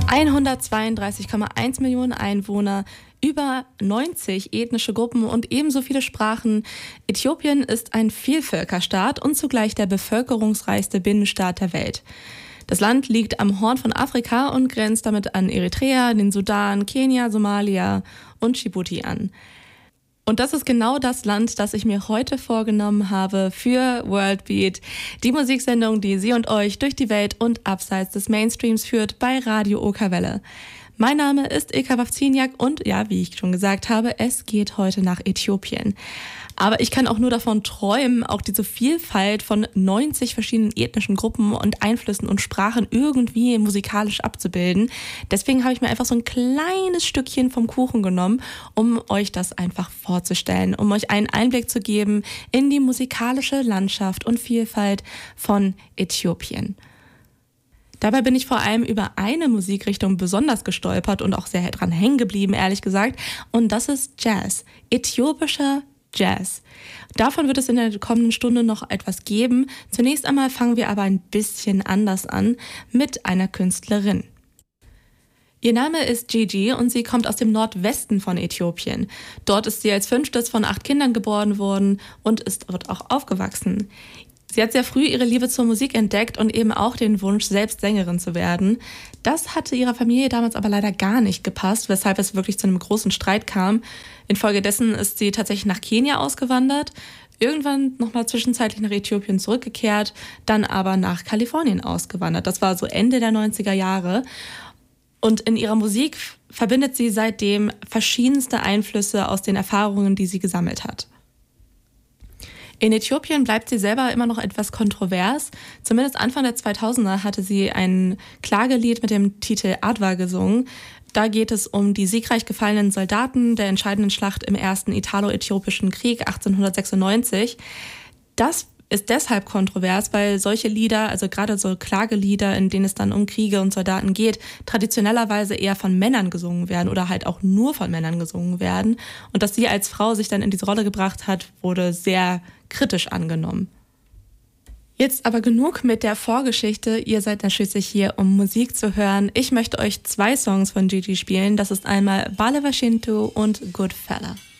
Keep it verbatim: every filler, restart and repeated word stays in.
hundertzweiunddreißig Komma eins Millionen Einwohner, über neunzig ethnische Gruppen und ebenso viele Sprachen. Äthiopien ist ein Vielvölkerstaat und zugleich der bevölkerungsreichste Binnenstaat der Welt. Das Land liegt am Horn von Afrika und grenzt damit an Eritrea, den Sudan, Kenia, Somalia und Djibouti an. Und das ist genau das Land, das ich mir heute vorgenommen habe für Worldbeat, die Musiksendung, die Sie und euch durch die Welt und abseits des Mainstreams führt bei Radio Okawelle. Mein Name ist Ilka Wawziniak und ja, wie ich schon gesagt habe, es geht heute nach Äthiopien. Aber ich kann auch nur davon träumen, auch diese Vielfalt von neunzig verschiedenen ethnischen Gruppen und Einflüssen und Sprachen irgendwie musikalisch abzubilden. Deswegen habe ich mir einfach so ein kleines Stückchen vom Kuchen genommen, um euch das einfach vorzustellen, um euch einen Einblick zu geben in die musikalische Landschaft und Vielfalt von Äthiopien. Dabei bin ich vor allem über eine Musikrichtung besonders gestolpert und auch sehr dran hängen geblieben, ehrlich gesagt. Und das ist Jazz, äthiopischer Jazz. Davon wird es in der kommenden Stunde noch etwas geben. Zunächst einmal fangen wir aber ein bisschen anders an mit einer Künstlerin. Ihr Name ist Gigi und sie kommt aus dem Nordwesten von Äthiopien. Dort ist sie als fünftes von acht Kindern geboren worden und ist dort auch aufgewachsen. Sie hat sehr früh ihre Liebe zur Musik entdeckt und eben auch den Wunsch, selbst Sängerin zu werden. Das hatte ihrer Familie damals aber leider gar nicht gepasst, weshalb es wirklich zu einem großen Streit kam. Infolgedessen ist sie tatsächlich nach Kenia ausgewandert, irgendwann nochmal zwischenzeitlich nach Äthiopien zurückgekehrt, dann aber nach Kalifornien ausgewandert. Das war so Ende der neunziger Jahre. Und in ihrer Musik verbindet sie seitdem verschiedenste Einflüsse aus den Erfahrungen, die sie gesammelt hat. In Äthiopien bleibt sie selber immer noch etwas kontrovers. Zumindest Anfang der zweitausender hatte sie ein Klagelied mit dem Titel Adwa gesungen. Da geht es um die siegreich gefallenen Soldaten der entscheidenden Schlacht im ersten Italo-Äthiopischen Krieg achtzehnhundertsechsundneunzig. Das ist deshalb kontrovers, weil solche Lieder, also gerade so Klagelieder, in denen es dann um Kriege und Soldaten geht, traditionellerweise eher von Männern gesungen werden oder halt auch nur von Männern gesungen werden. Und dass sie als Frau sich dann in diese Rolle gebracht hat, wurde sehr kritisch angenommen. Jetzt aber genug mit der Vorgeschichte. Ihr seid dann schließlich hier, um Musik zu hören. Ich möchte euch zwei Songs von Gigi spielen. Das ist einmal Bale Washintu und Good Fella.